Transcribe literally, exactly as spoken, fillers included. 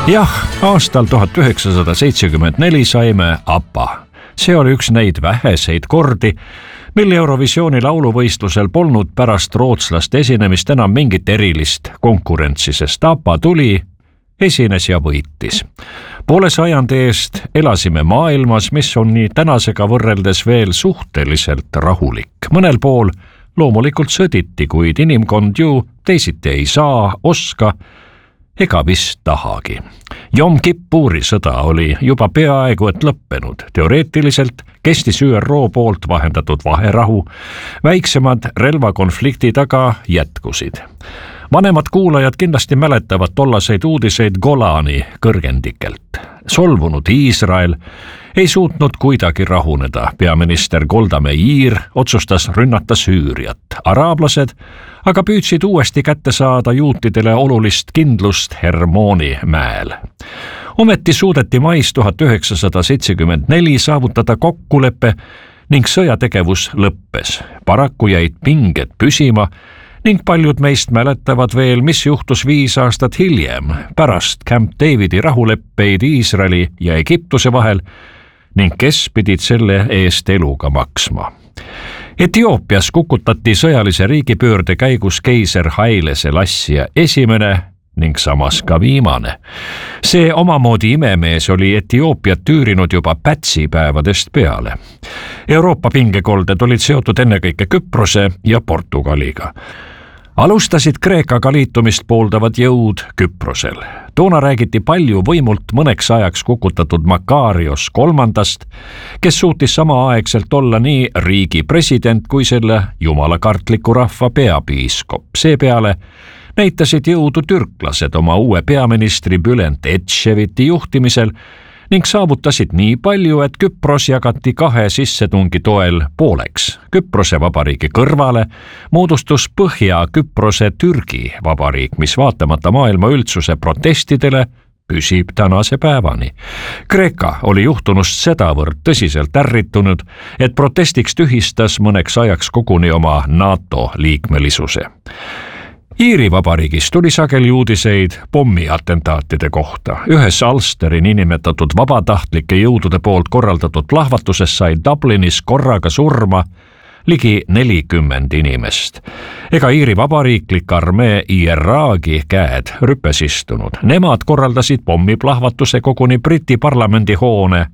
Jah, aastal tuhat üheksasada seitsekümmend neli saime ABBA. See oli üks neid väheseid kordi, mil Eurovisiooni lauluvõistlusel polnud pärast rootslaste esinemist enam mingit erilist konkurentsi, sest ABBA tuli, esines ja võitis. Poole sajandi eest elasime maailmas, mis on nii tänasega võrreldes veel suhteliselt rahulik. Mõnel pool loomulikult sõditi, kuid inimkond ju teisiti ei saa, oska ega vist tahagi. Jom Kippuri sõda oli juba peaaegu et lõppenud. Teoreetiliselt kestis ÜRO poolt vahendatud vaherahu. Väiksemad relvakonfliktid aga jätkusid. Vanemad kuulajad kindlasti mäletavad tollaseid uudiseid Golani kõrgendikelt. Solvunud Iisrael ei suutnud kuidagi rahuneda. Peaminister Golda Meir otsustas rünnata Süüriat. Araablased aga püüdsid uuesti kätte saada juutidele olulist kindlust Hermooni mäel. Ometi suudeti mais tuhat üheksasada seitsekümmend neli saavutada kokkulepe ning sõjategevus lõppes. Paraku jäid pinged püsima ning paljud meist mäletavad veel, mis juhtus viis aastat hiljem pärast Camp Davidi rahuleppeid Iisraeli ja Egiptuse vahel ning kes pidid selle eest eluga maksma. Etioopias kukutati sõjalise riigipöörde käigus keiser Haile Selassie esimene ning samas ka viimane. See omamoodi imemees oli Etioopiat tüürinud juba pätsipäevadest peale. Euroopa pingekolded olid seotud ennekõike Küprose ja Portugaliga. Alustasid Kreekaga liitumist pooldavad jõud Küprosel. Toona räägiti palju võimult mõneks ajaks kukutatud Makarios kolmandast, kes suutis samaaegselt olla nii riigi president kui selle jumalakartliku rahva peapiiskop. Seepeale näitasid jõudu türklased oma uue peaministri Bülent Eceviti juhtimisel ning saavutasid nii palju, et Küpros jagati kahe sissetungi toel pooleks. Küprose vabariigi kõrvale moodustus Põhja-Küprose Türgi vabariik, mis vaatamata maailma üldsuse protestidele püsib tänase päevani. Kreeka oli juhtunust sedavõrd tõsiselt ärritunud, et protestiks tühistas mõneks ajaks koguni oma NATO liikmelisuse. Iiri vabariigis tuli sageli uudiseid pommiatentaatide kohta. Ühes Ulsteri niinimetatud vabatahtlike jõudude poolt korraldatud plahvatuses sai Dublinis korraga surma ligi nelikümmend inimest. Ega Iiri vabariiklik armee I R A-gi käed rüpes istunud. Nemad korraldasid pommiplahvatuse koguni Briti parlamendi hoone